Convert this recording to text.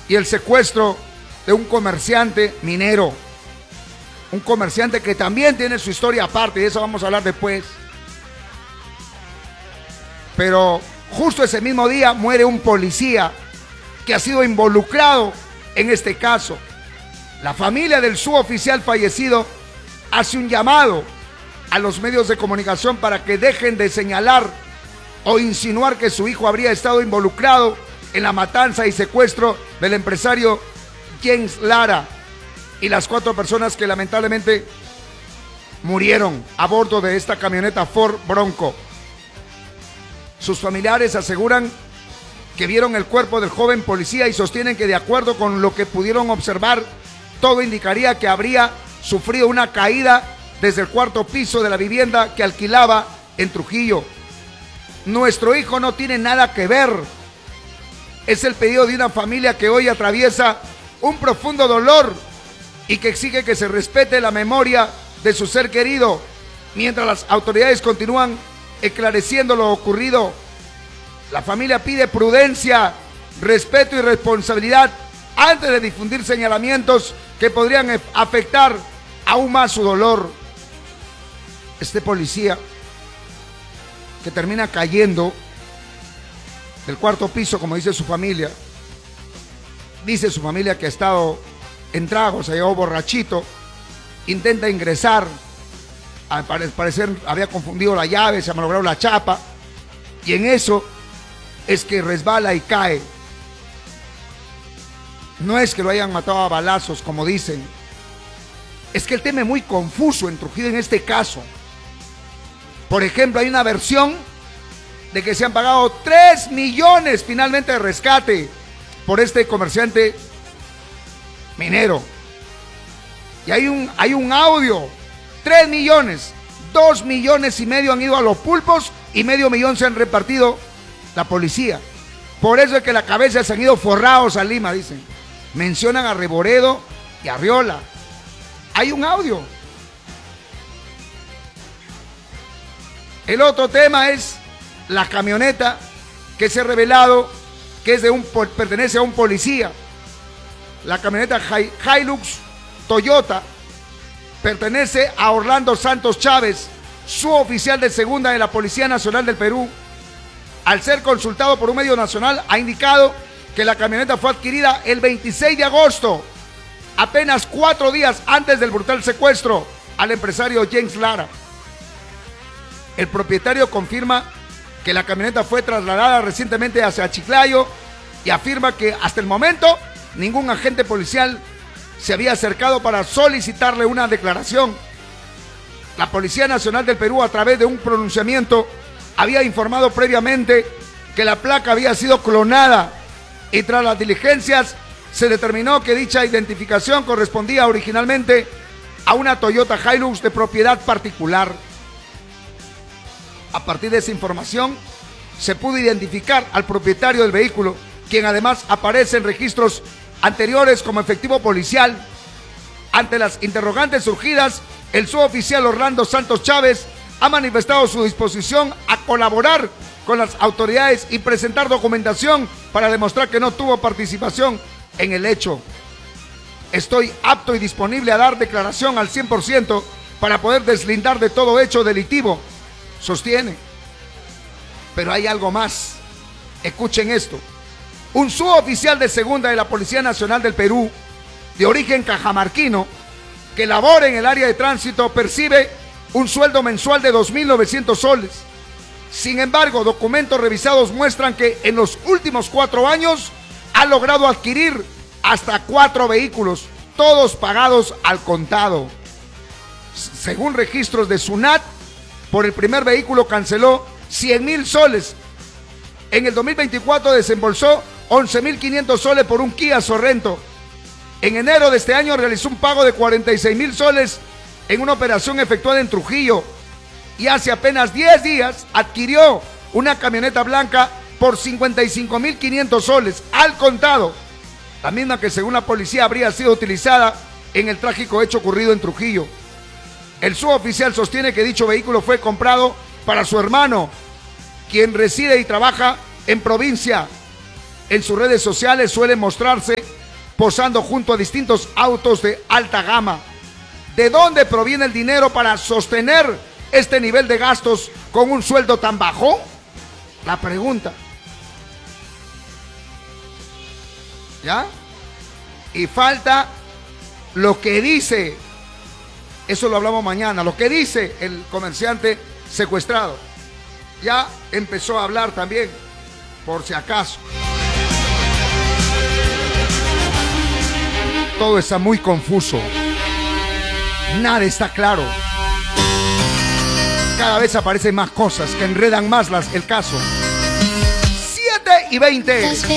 y el secuestro de un comerciante minero. Un comerciante que también tiene su historia aparte, y de eso vamos a hablar después. Pero justo ese mismo día muere un policía que ha sido involucrado en este caso. La familia del suboficial fallecido hace un llamado a los medios de comunicación para que dejen de señalar o insinuar que su hijo habría estado involucrado en la matanza y secuestro del empresario James Lara y las 4 personas que lamentablemente murieron a bordo de esta camioneta Ford Bronco. Sus familiares aseguran que vieron el cuerpo del joven policía y sostienen que de acuerdo con lo que pudieron observar, todo indicaría que habría sufrido una caída desde el 4º piso de la vivienda que alquilaba en Trujillo. Nuestro hijo no tiene nada que ver. Es el pedido de una familia que hoy atraviesa un profundo dolor y que exige que se respete la memoria de su ser querido, mientras las autoridades continúan esclareciendo lo ocurrido. La familia pide prudencia, respeto y responsabilidad antes de difundir señalamientos que podrían afectar aún más su dolor. Este policía que termina cayendo del 4º piso, como dice su familia, que ha estado en tragos, se llegó borrachito, intenta ingresar, al parecer había confundido la llave, se ha malogrado la chapa, y en eso es que resbala y cae. No es que lo hayan matado a balazos, como dicen. Es que el tema es muy confuso en Trujillo en este caso. Por ejemplo, hay una versión de que se han pagado 3 millones finalmente de rescate por este comerciante minero. Y hay un audio, 3 millones, 2,5 millones han ido a los pulpos y medio millón se han repartido la policía. Por eso es que la cabeza se han ido forrados a Lima, dicen. Mencionan a Reboredo y a Arriola. Hay un audio. El otro tema es la camioneta que se ha revelado que es pertenece a un policía. La camioneta Hilux Toyota pertenece a Orlando Santos Chávez, suboficial de segunda de la Policía Nacional del Perú. Al ser consultado por un medio nacional, ha indicado que la camioneta fue adquirida el 26 de agosto, apenas 4 días antes del brutal secuestro al empresario James Lara. El propietario confirma que la camioneta fue trasladada recientemente hacia Chiclayo y afirma que hasta el momento ningún agente policial se había acercado para solicitarle una declaración. La Policía Nacional del Perú, a través de un pronunciamiento, había informado previamente que la placa había sido clonada y tras las diligencias se determinó que dicha identificación correspondía originalmente a una Toyota Hilux de propiedad particular. A partir de esa información se pudo identificar al propietario del vehículo, quien además aparece en registros anteriores como efectivo policial. Ante las interrogantes surgidas, el suboficial Orlando Santos Chávez ha manifestado su disposición a colaborar con las autoridades y presentar documentación para demostrar que no tuvo participación en el hecho. Estoy apto y disponible a dar declaración al 100% para poder deslindar de todo hecho delictivo, sostiene. Pero hay algo más. Escuchen esto. Un suboficial de segunda de la Policía Nacional del Perú, de origen cajamarquino, que labora en el área de tránsito, percibe un sueldo mensual de 2.900 soles. Sin embargo, documentos revisados muestran que en los últimos 4 años ha logrado adquirir hasta 4 vehículos, todos pagados al contado. Según registros de SUNAT, por el primer vehículo canceló 100,000 soles. En el 2024 desembolsó 11,500 soles por un Kia Sorrento. En enero de este año realizó un pago de 46,000 soles en una operación efectuada en Trujillo. Y hace apenas 10 días adquirió una camioneta blanca por 55,500 soles al contado. La misma que según la policía habría sido utilizada en el trágico hecho ocurrido en Trujillo. El suboficial sostiene que dicho vehículo fue comprado para su hermano, quien reside y trabaja en provincia. en sus redes sociales suele mostrarse posando junto a distintos autos de alta gama. ¿De dónde proviene el dinero para sostener este nivel de gastos con un sueldo tan bajo? La pregunta. ¿Ya? Y falta lo que dice, eso lo hablamos mañana, lo que dice el comerciante secuestrado. Ya empezó a hablar también, por si acaso. Todo está muy confuso. Nada está claro. Cada vez aparecen más cosas que enredan más el caso. 7:20.